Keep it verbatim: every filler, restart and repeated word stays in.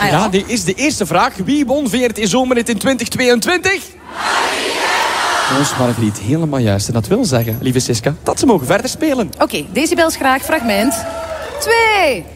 Ah, ja. Ja, die is de eerste vraag. Wie won V R T Zomerhit in twintig tweeëntwintig? Ons Margriet, helemaal juist. En dat wil zeggen, lieve Siska, dat ze mogen verder spelen. Oké, okay, decibels graag fragment twee.